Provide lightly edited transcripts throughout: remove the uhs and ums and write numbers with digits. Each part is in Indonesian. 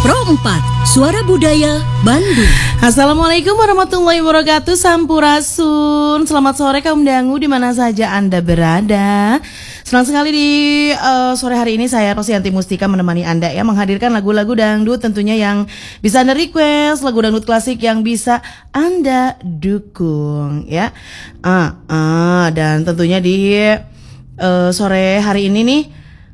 Pro 4, Suara Budaya Bandung. Assalamualaikum warahmatullahi wabarakatuh. Sampurasun. Selamat sore kaum dangu di mana saja Anda berada. Senang sekali di sore hari ini saya Rosianti Mustika menemani Anda ya, menghadirkan lagu-lagu dangdut tentunya yang bisa Anda request, lagu dangdut klasik yang bisa Anda dukung ya. Dan tentunya di sore hari ini nih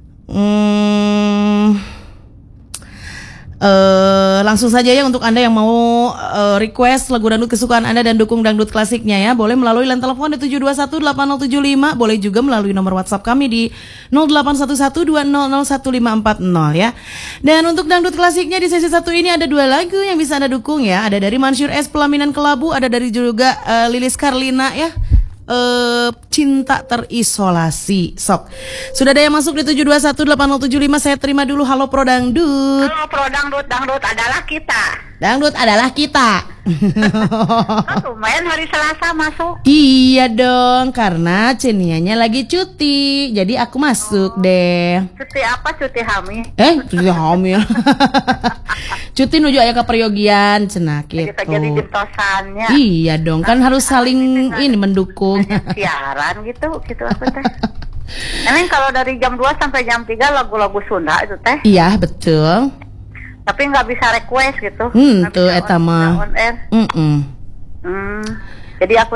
langsung saja ya untuk Anda yang mau request lagu dangdut kesukaan Anda dan dukung dangdut klasiknya ya, boleh melalui line telepon di 7218075, boleh juga melalui nomor WhatsApp kami di 081120015540 ya. Dan untuk dangdut klasiknya di sesi satu ini ada dua lagu yang bisa Anda dukung ya, ada dari Mansyur S Pelaminan Kelabu, ada dari juga Lilis Karlina ya. Cinta Terisolasi. Sok. Sudah ada yang masuk di 7218075. Saya terima dulu. Halo Pro Dangdut. Halo Pro Dangdut, dangdut adalah kita. Dangdut adalah kita. Lumayan hari Selasa masuk. Iya dong, karena Cenianya lagi cuti. Jadi aku masuk deh. Cuti apa? Cuti hamil. Cuti hamil. Cuti nuju aya ke peryogian cenah gitu. Kita jadi jemtosannya. Iya dong, kan harus saling ini mendukung. Siaran gitu aku teh. Emang kalau dari jam 2 sampai jam 3 lagu-lagu Sunda itu teh. Iya, betul. Tapi nggak bisa request gitu. Tuh eta mah. On air. Jadi aku